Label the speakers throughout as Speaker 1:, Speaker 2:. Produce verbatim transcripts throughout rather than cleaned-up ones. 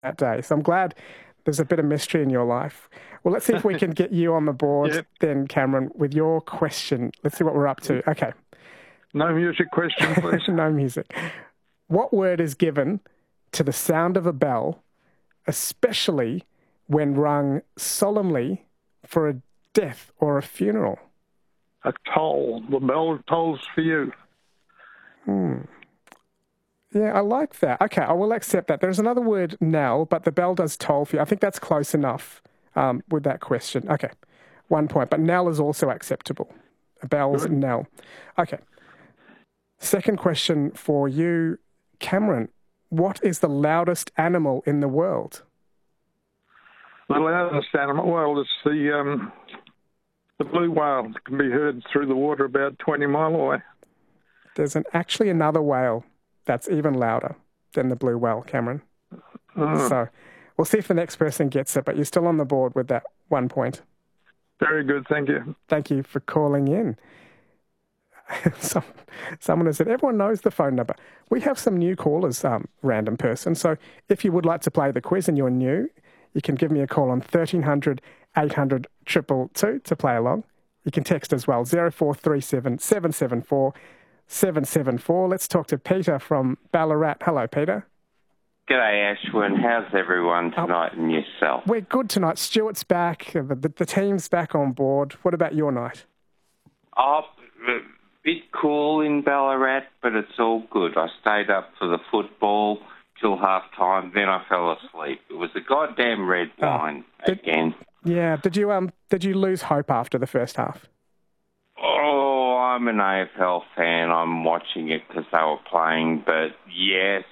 Speaker 1: that day. So I'm glad there's a bit of mystery in your life. Well, let's see if we can get you on the board yep. then, Cameron, with your question. Let's see what we're up to. Okay.
Speaker 2: No music question, please.
Speaker 1: No music. What word is given to the sound of a bell, especially when rung solemnly for a death or a funeral?
Speaker 2: A toll. The bell tolls for you.
Speaker 1: Hmm. Yeah, I like that. Okay, I will accept that. There's another word, knell, but the bell does toll for you. I think that's close enough um, with that question. Okay, one point. But knell is also acceptable. A bell's
Speaker 2: Good.
Speaker 1: knell. Okay. Second question for you, Cameron. What is the loudest animal in the world?
Speaker 2: The loudest animal? Well, it's the um, the blue whale. It can be heard through the water about twenty mile away.
Speaker 1: There's an, actually another whale that's even louder than the blue whale, Cameron.
Speaker 2: Oh.
Speaker 1: So we'll see if the next person gets it, but you're still on the board with that one point.
Speaker 2: Very good, thank you.
Speaker 1: Thank you for calling in. Some, someone has said, everyone knows the phone number. We have some new callers, um, random person. So if you would like to play the quiz and you're new, you can give me a call on thirteen hundred, eight hundred, two two two to play along. You can text as well, zero four three seven, seven seven four, seven seven four. Let's talk to Peter from Ballarat. Hello, Peter.
Speaker 3: G'day, Ashwin. How's everyone tonight oh, and yourself?
Speaker 1: We're good tonight. Stuart's back. The, the, the team's back on board. What about your night?
Speaker 3: Oh, a bit cool in Ballarat, but it's all good. I stayed up for the football till half time, then I fell asleep. It was a goddamn red wine oh, did, again.
Speaker 1: Yeah. Did you um did you lose hope after the first half?
Speaker 3: Oh, I'm an A F L fan. I'm watching it because they were playing, but yes.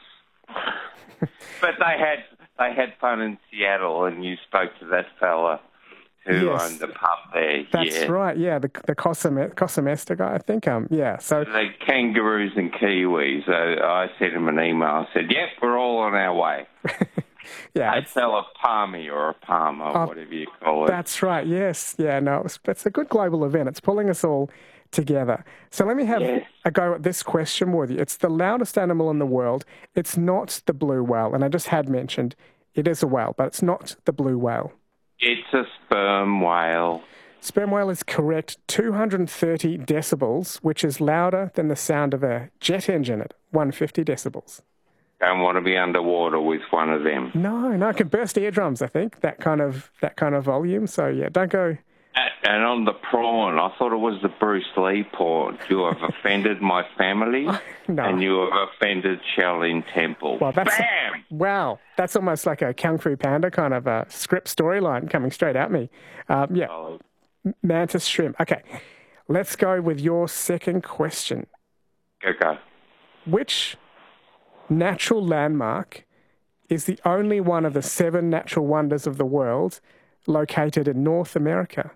Speaker 3: But they had they had fun in Seattle, and you spoke to that fella who yes. owned the pub there.
Speaker 1: That's
Speaker 3: yeah.
Speaker 1: right. Yeah, the the Cosame, Cosamesta guy. I think. Um. Yeah. So
Speaker 3: the kangaroos and kiwis. Uh, I sent him an email. I said, "Yep, we're all on our way."
Speaker 1: yeah.
Speaker 3: They sell a palmy or a palm or uh, whatever you call it.
Speaker 1: That's right. Yes. Yeah. No. It's, it's a good global event. It's pulling us all together. So let me have yes. a go at this question with you. It's the loudest animal in the world. It's not the blue whale. And I just had mentioned it is a whale, but it's not the blue whale.
Speaker 3: It's a sperm whale.
Speaker 1: Sperm whale is correct. two hundred thirty decibels, which is louder than the sound of a jet engine at one hundred fifty decibels.
Speaker 3: Don't want to be underwater with one of them.
Speaker 1: No, no, it can burst eardrums, I think, that kind of that kind of volume. So, yeah, don't go...
Speaker 3: And on the prawn, I thought it was the Bruce Lee prawn. You have offended my family,
Speaker 1: no.
Speaker 3: and you have offended Shaolin Temple.
Speaker 1: Well, that's
Speaker 3: Bam!
Speaker 1: A, wow, that's almost like a Kung Fu Panda kind of a script storyline coming straight at me. Um, yeah, oh. Mantis shrimp. Okay, let's go with your second question.
Speaker 3: Go, go.
Speaker 1: Which natural landmark is the only one of the seven natural wonders of the world located in North America?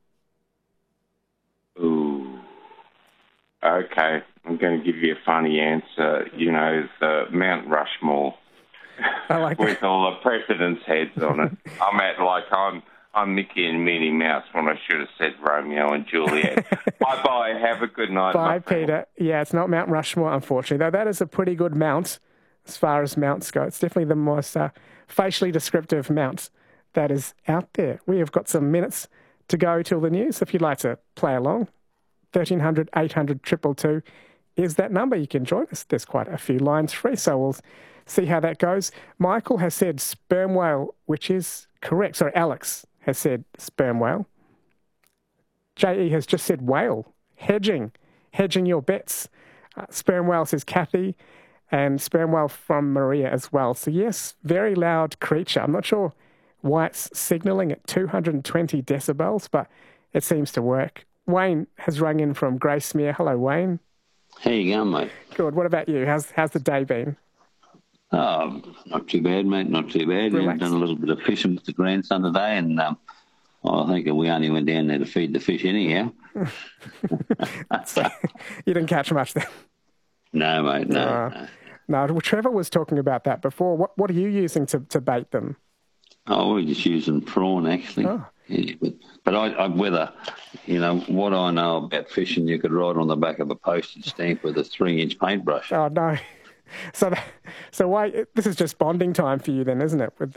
Speaker 3: Ooh. Okay, I'm going to give you a funny answer. You know, the Mount Rushmore.
Speaker 1: I like
Speaker 3: with
Speaker 1: that.
Speaker 3: all the presidents' heads on it. I'm at like I'm I'm Mickey and Minnie Mouse when I should have said Romeo and Juliet. Bye bye. Have a good night.
Speaker 1: Bye, Peter. Yeah, it's not Mount Rushmore, unfortunately. Though that is a pretty good mount as far as mounts go. It's definitely the most uh, facially descriptive mount that is out there. We have got some minutes to go till the news. If you'd like to play along, thirteen hundred, eight hundred, two two two is that number. You can join us. There's quite a few lines free, so we'll see how that goes. Michael has said sperm whale, which is correct. Sorry, Alex has said sperm whale. J E has just said whale. Hedging. Hedging your bets. Uh, sperm whale says Kathy, and sperm whale from Maria as well. So yes, very loud creature. I'm not sure why it's signalling at two hundred twenty decibels, but it seems to work. Wayne has rung in from Gracemere. Hello, Wayne.
Speaker 4: How you going, mate?
Speaker 1: Good. What about you? How's how's the day been?
Speaker 4: Oh, not too bad, mate. Not too bad. We've done a little bit of fishing with the grandson today, and um, I think we only went down there to feed the fish anyhow.
Speaker 1: So, you didn't catch much then?
Speaker 4: No, mate, no.
Speaker 1: Uh, no. no. Well, Trevor was talking about that before. What What are you using to, to bait them?
Speaker 4: Oh, we're just using prawn, actually. Oh. Yeah, but but I, I, whether, you know, what I know about fishing, you could ride on the back of a postage stamp with a three-inch paintbrush.
Speaker 1: Oh, no. so, that, so why? This is just bonding time for you, then, isn't it? With